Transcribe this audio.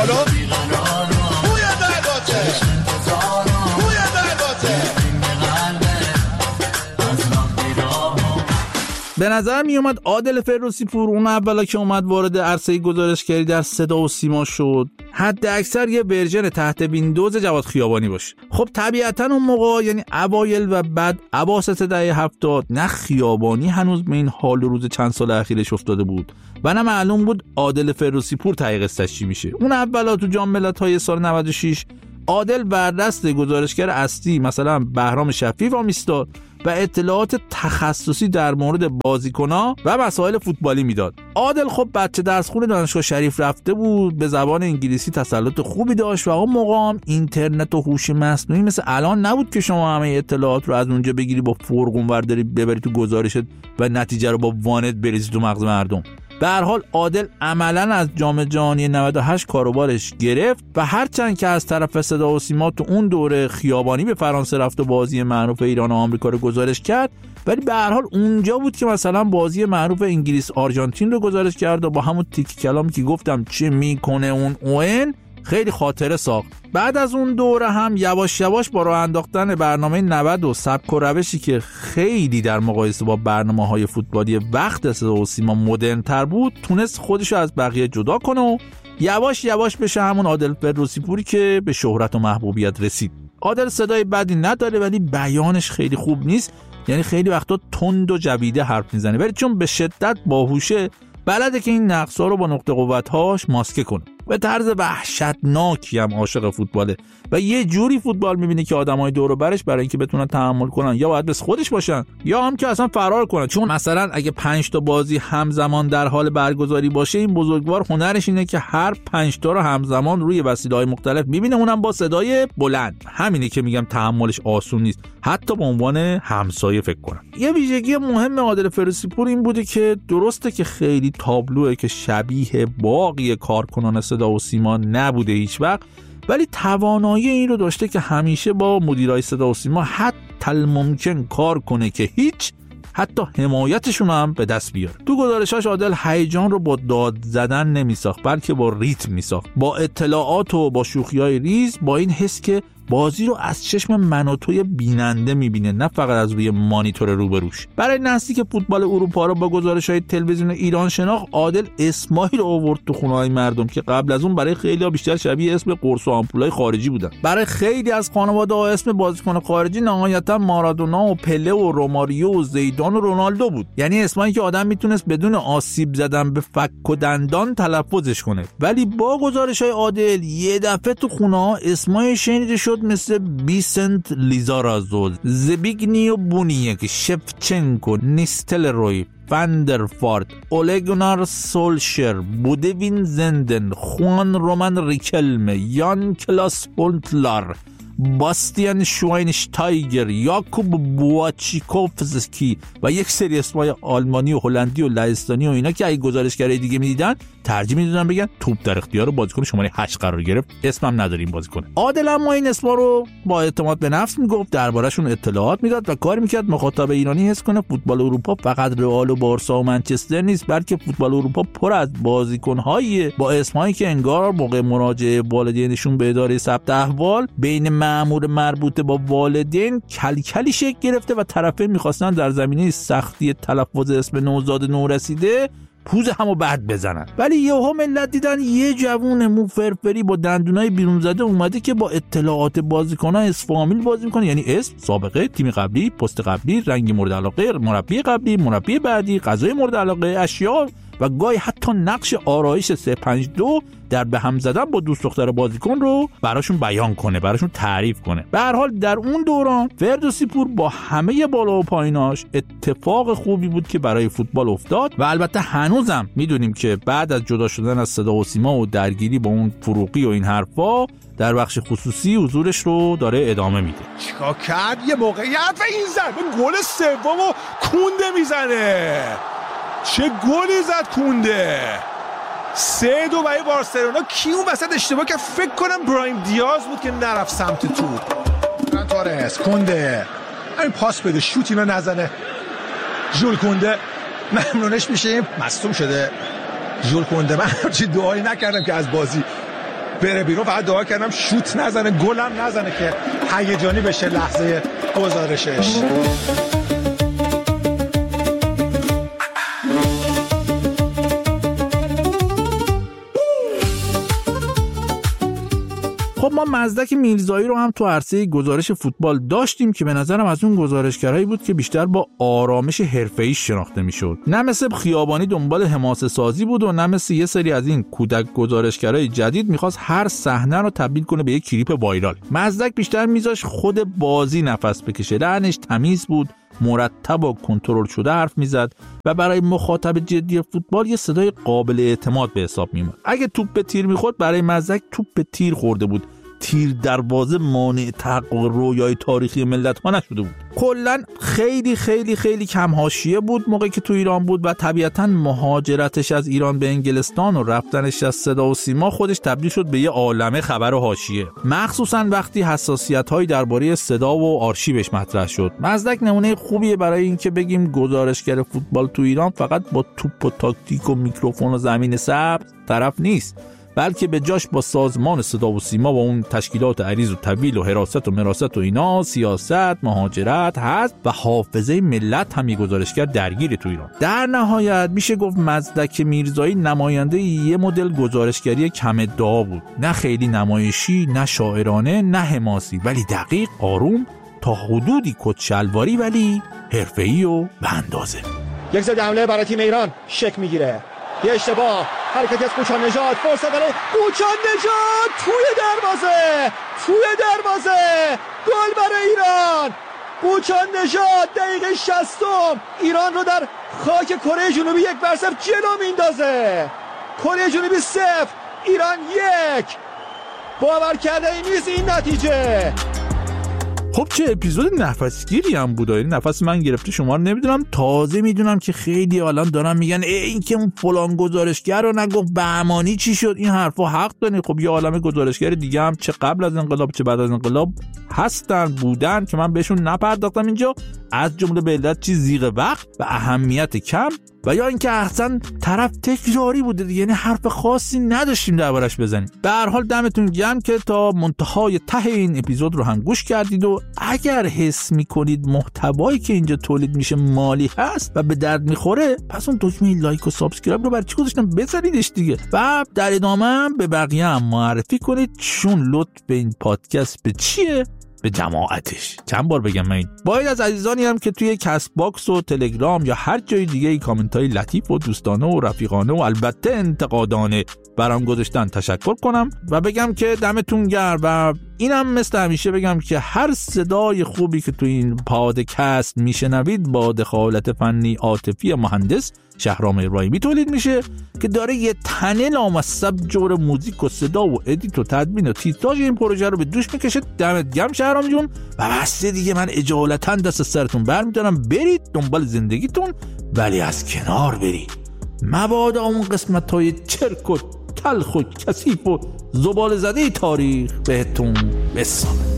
حالا بوی دروازه بوی دروازه. به نظر می اومد عادل فردوسی پور اون اولا که اومد وارد عرصه گزارشگری در صدا و سیما شد حد اکثر یه ورژن تحت ویندوز جواد خیابانی باشه. خب طبیعتا اون موقع یعنی اوایل و بعد اواسط دهه 70 نه خیابانی هنوز به این حال و روز چند سال اخیرش افتاده بود و نه معلوم بود عادل فردوسی پور ته قصه‌اش چی میشه. اون اولا تو جام ملت‌های سال 96 عادل بر دست گزارشگر اصلی مثلا بهرام شفیعی وامیستاد و اطلاعات تخصصی در مورد بازیکن‌ها و مسائل فوتبالی میداد. عادل خب بچه درس خون دانشگاه شریف رفته بود، به زبان انگلیسی تسلط خوبی داشت و اون موقع هم اینترنت و هوش مصنوعی مثل الان نبود که شما همه اطلاعات رو از اونجا بگیری با فرق اونور داری ببری تو گزارشت و نتیجه رو با وانت بریزی تو مغز مردم. به هر حال عادل عملاً از جام جهانی 98 کاروبارش گرفت و هرچند که از طرف صدا و سیما تو اون دوره خیابانی به فرانسه رفت و بازی معروف ایران و آمریکا رو گزارش کرد، ولی به هر حال اونجا بود که مثلا بازی معروف انگلیس آرژانتین رو گزارش کرد و با همون تیک کلامی که گفتم چه میکنه اون اوئن خیلی خاطره ساخت. بعد از اون دوره هم یواش یواش با راه انداختن برنامه 90 و سبک و روشی که خیلی در مقایسه با برنامه‌های فوتبالی وقت صدا و سیما مدرن تر بود تونست خودشو از بقیه جدا کنه و یواش یواش بشه همون عادل فردوسی پوری که به شهرت و محبوبیت رسید. عادل صدای بدی نداره ولی بیانش خیلی خوب نیست، یعنی خیلی وقتا تند و جویده حرف میزنه، ولی چون به شدت باهوشه بلده که این نقصا رو با نقطه قوت‌هاش ماسکه کنه. به طرز وحشتناکی هم عاشق فوتباله و یه جوری فوتبال میبینه که آدمای دور و برش برای اینکه بتونن تحمل کنن یا باید بس خودش باشن یا هم که اصلا فرار کنن. چون مثلا اگه 5 تا بازی همزمان در حال برگزاری باشه این بزرگوار هنرش اینه که هر 5 تا رو همزمان روی وسیله‌های مختلف میبینه، اونم با صدای بلند. همینه که میگم تحملش آسون نیست، حتی به عنوان همسایه فکر کنم. یه ویژگی مهم عادل فردوسی پور این بوده که درسته که خیلی تابلوئه که شبیه باقی کارکنان صدا و سیما نبوده هیچ وقت، ولی توانایی این رو داشته که همیشه با مدیرای صدا و سیما حتی الممکن کار کنه که هیچ، حتی حمایتشون هم به دست بیاره. تو گزارشاش عادل هیجان رو با داد زدن نمیساخت بلکه با ریتم میساخت، با اطلاعات و با شوخی‌های ریز، با این حس که بازی رو از چشم من و توی بیننده میبینه نه فقط از روی مانیتور روبروش. برای نزدیک فوتبال اروپا رو با گزارش‌های تلویزیون ایران شناخت، عادل اسماعیل رو آورد تو خونه‌های مردم که قبل از اون برای خیلی‌ها بیشتر شبیه اسم قرص و آمپولای خارجی بودن. برای خیلی از خانواده‌ها اسم بازیکن خارجی نهایتاً مارادونا و پله و روماریو و زیدان و رونالدو بود، یعنی اسمایی که آدم میتونست بدون آسیب زدن به فک و دندان تلفظش کنه. ولی با گزارش‌های عادل یه دفعه تو خونه‌ها اسمای شنیده شد مثل بیسنت لیزارازول، زبیگنیو بونیک، شفچنکو، نیستلروی، فاندرفارد، اولگونار سولشر، بودوین زندن، خوان رومن ریکلمه، یان کلاس هولتلار، باستیان شواینشتایگر، یاکوب بواچیکوفسکی و یک سری اسمای آلمانی و هلندی و لهستانی و اینا که اگه گزارشگرای دیگه میدیدن ترجیح میدادن بگن توپ در اختیار بازیکن شماره 8 قرار گرفت، اسمم نداریم بازیکن. عادل اما این اسما رو با اعتماد به نفس میگفت، دربارشون اطلاعات میداد و کاری میکرد مخاطب ایرانی حس کنه فوتبال اروپا فقط رئال و بارسا و منچستر نیست، بلکه فوتبال اروپا پر از بازیکن‌های با اسمایی که انگار موقع مراجعه والدینشون به اداره ثبت احوال بین مأمور مربوط با والدین کلکلی شکل گرفته و طرفین میخواستن در زمینه سختی تلفظ اسم نوزاد نورسیده پوز همو بعد بزنن. ولی یهو ملت دیدن یه جوون مو فرفری با دندونای بیرون زده اومده که با اطلاعات بازیکن‌ها اس فامیل بازی می‌کنه، یعنی اسم، سابقه، تیم قبلی، پست قبلی، رنگ مورد علاقه، مربی قبلی، مربی بعدی، غذای مورد علاقه، اشیاء و گاهی حتی نقش آرایش 352 در به هم زدن با دوست دختر بازیکن رو براشون بیان کنه، براشون تعریف کنه. به هر حال در اون دوران فردوسی پور با همه بالا و پاییناش اتفاق خوبی بود که برای فوتبال افتاد و البته هنوزم میدونیم که بعد از جدا شدن از صدا و سیما و درگیری با اون فروغی و این حرفا در بخش خصوصی حضورش رو داره ادامه میده. چیکار کرد؟ یه موقعیت و این ضربه گل سومو کونده میزنه. چه گلی زد کونده. 3-2 برای بارسلونا. کی اون وسط اشتباه که فکر کنم برایم دیاز بود که نرفت سمت توپ. تورس کونده این پاس بده شوت اینو نزنه. ژول کونده ممنونش میشه، مصدوم شده ژول کونده. من چی دعایی نکردم که از بازی بره بیرون. فقط دعا کردم شوت نزنه، گلم نزنه که هیجانی بشه لحظه گزارشش. خب ما مزدک میرزایی رو هم تو عرصه گزارش فوتبال داشتیم که به نظرم از اون گزارشگرایی بود که بیشتر با آرامش حرفه‌ای شناخته میشد. نه مثل خیابانی دنبال حماسه سازی بود و نه مثل یه سری از این کودک گزارشگرای جدید میخواست هر صحنه رو تبدیل کنه به یه کلیپ وایرال. مزدک بیشتر میذاش خود بازی نفس بکشه. لحنش تمیز بود، مرتب و کنترل شده حرف میزد و برای مخاطب جدی فوتبال یه صدای قابل اعتماد به حساب میومد. اگه توپ به تیر میخورد برای مزدک توپ به تیر خورده بود، تیر دروازه مانع تحقق رویای تاریخی ملت ها نشده بود. کلا خیلی خیلی خیلی کم حاشیه بود موقعی که تو ایران بود و طبیعتاً مهاجرتش از ایران به انگلستان و رفتنش از صدا و سیما خودش تبدیل شد به یه عالمه خبر و حاشیه، مخصوصاً وقتی حساسیت‌هایی درباره صدا و آرشیوش مطرح شد. مزدک نمونه خوبیه برای اینکه بگیم گزارشگر فوتبال تو ایران فقط با توپ و تاکتیک و میکروفون و زمین سبز طرف نیست، بلکه به جاش با سازمان صدا و سیما و اون تشکیلات عریض و طویل و حراست و مراست و اینا، سیاست، مهاجرت، حزب و حافظه ملت هم یه گزارشگر درگیر تو ایران. در نهایت میشه گفت مزدک میرزایی نماینده یه مدل گزارشگری کم ادعا بود، نه خیلی نمایشی، نه شاعرانه، نه حماسی، ولی دقیق، آروم، تا حدودی کدشلواری ولی حرفه‌ای و به اندازه. یک ضد حمله برای تیم ایران شک میگیره، یه اشتباه، حرکتی از قوچان نژاد، فرصت برای قوچان نژاد، توی دروازه، گل برای ایران. قوچان نژاد دقیقه 60 ایران رو در خاک کره جنوبی 1-0 جلو میندازه. کره جنوبی 0 ایران 1. باور کردنی نیست این نتیجه. خب چه اپیزود نفسگیری هم بود. این نفس من گرفته، شما رو نمیدونم. تازه میدونم که خیلی الان دارن میگن این که اون فلان گزارشگر رو نگفت بهمانی چی شد. این حرفا حق داره. خب یه عالمه گزارشگر دیگه هم چه قبل از انقلاب چه بعد از انقلاب بودن که من بهشون نپرداختم اینجا، از جمله به علت چی زیغ وقت و اهمیت کم و یا اینکه احسن طرف تکراری بوده دیگه، یعنی حرف خاصی نداشتیم دربارش بزنیم. به هر حال دمتون گرم که تا منتهای ته این اپیزود رو هم گوش کردید و اگر حس میکنید محتوایی که اینجا تولید میشه مالی هست و به درد میخوره، پس اون دکمه لایک و سابسکرایب رو برای چی گذاشتم بزنیدش دیگه و در ادامه هم به بقیه هم معرفی کنید، چون لطف به این پادکست به چیه؟ به جماعتش. چند بار بگم من باید از عزیزانی هم که توی کست باکس و تلگرام یا هر جای دیگه ای کامنت های لطیف و دوستانه و رفیقانه و البته انتقادانه برام گذاشتن تشکر کنم و بگم که دمتون گرم. و اینم مثل همیشه بگم که هر صدای خوبی که توی این پادکست میشنوید با دخالت فنی عاطفی مهندس شهرام ابراهیمی تولید میشه که داره یه تنه لامصب جور موزیک و صدا و ادیت و تدوین و تیتراژ این پروژه رو به دوش میکشه. دمت گرم شهرام جون. و بس دیگه من اجالتا دست سرتون برمیدارم، برید دنبال زندگیتون ولی از کنار برید، مبادا اون قسمت‌های چرک و تلخ و کثیف و زباله زده تاریخ بهتون بسازه.